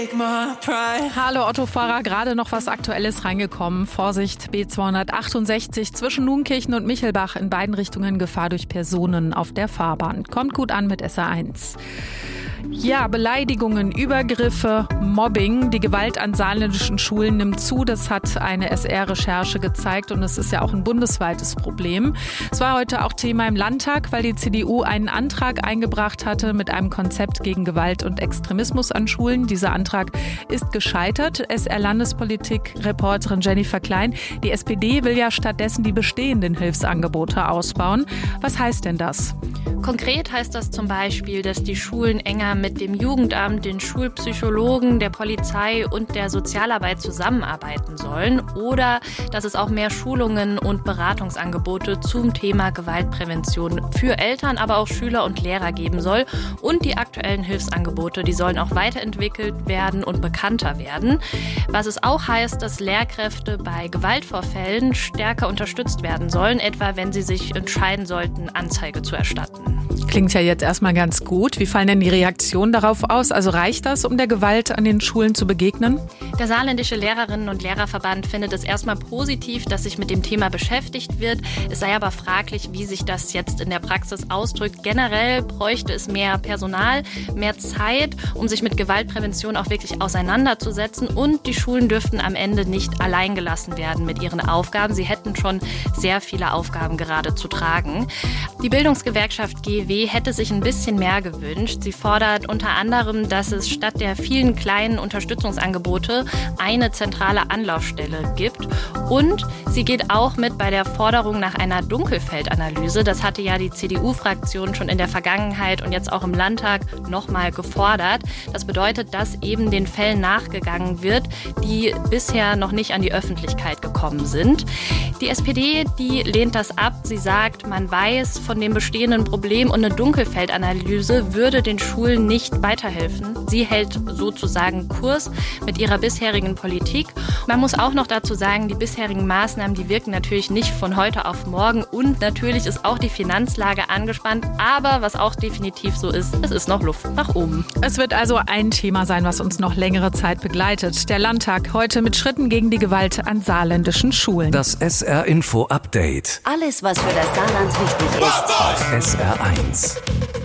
Hallo Autofahrer, gerade noch was Aktuelles reingekommen. Vorsicht, B268 zwischen Nunkirchen und Michelbach, in beiden Richtungen Gefahr durch Personen auf der Fahrbahn. Kommt gut an mit SR1. Ja, Beleidigungen, Übergriffe, Mobbing. Die Gewalt an saarländischen Schulen nimmt zu. Das hat eine SR-Recherche gezeigt und es ist ja auch ein bundesweites Problem. Es war heute auch Thema im Landtag, weil die CDU einen Antrag eingebracht hatte mit einem Konzept gegen Gewalt und Extremismus an Schulen. Dieser Antrag ist gescheitert. SR-Landespolitik-Reporterin Jennifer Klein. Die SPD will ja stattdessen die bestehenden Hilfsangebote ausbauen. Was heißt denn das? Konkret heißt das zum Beispiel, dass die Schulen enger mit dem Jugendamt, den Schulpsychologen, der Polizei und der Sozialarbeit zusammenarbeiten sollen oder dass es auch mehr Schulungen und Beratungsangebote zum Thema Gewaltprävention für Eltern, aber auch Schüler und Lehrer geben soll. Und die aktuellen Hilfsangebote, die sollen auch weiterentwickelt werden und bekannter werden. Was es auch heißt, dass Lehrkräfte bei Gewaltvorfällen stärker unterstützt werden sollen, etwa wenn sie sich entscheiden sollten, Anzeige zu erstatten. Klingt ja jetzt erstmal ganz gut. Wie fallen denn die Reaktionen darauf aus? Also reicht das, um der Gewalt an den Schulen zu begegnen? Der saarländische Lehrerinnen- und Lehrerverband findet es erstmal positiv, dass sich mit dem Thema beschäftigt wird. Es sei aber fraglich, wie sich das jetzt in der Praxis ausdrückt. Generell bräuchte es mehr Personal, mehr Zeit, um sich mit Gewaltprävention auch wirklich auseinanderzusetzen. Und die Schulen dürften am Ende nicht allein gelassen werden mit ihren Aufgaben. Sie hätten schon sehr viele Aufgaben gerade zu tragen. Die Bildungsgewerkschaft GW hätte sich ein bisschen mehr gewünscht. Sie fordert unter anderem, dass es statt der vielen kleinen Unterstützungsangebote eine zentrale Anlaufstelle gibt. Und sie geht auch mit bei der Forderung nach einer Dunkelfeldanalyse. Das hatte ja die CDU-Fraktion schon in der Vergangenheit und jetzt auch im Landtag nochmal gefordert. Das bedeutet, dass eben den Fällen nachgegangen wird, die bisher noch nicht an die Öffentlichkeit gekommen sind. Die SPD, die lehnt das ab. Sie sagt, man weiß von dem bestehenden Problem und eine Dunkelfeldanalyse würde den Schulen nicht weiterhelfen. Sie hält sozusagen Kurs mit ihrer bisherigen Politik. Man muss auch noch dazu sagen, die bisherigen Maßnahmen, die wirken natürlich nicht von heute auf morgen und natürlich ist auch die Finanzlage angespannt. Aber was auch definitiv so ist, es ist noch Luft nach oben. Es wird also ein Thema sein, was uns noch längere Zeit begleitet. Der Landtag heute mit Schritten gegen die Gewalt an saarländischen Schulen. Das SR-Info-Update. Alles, was für das Saarland wichtig ist. SR1.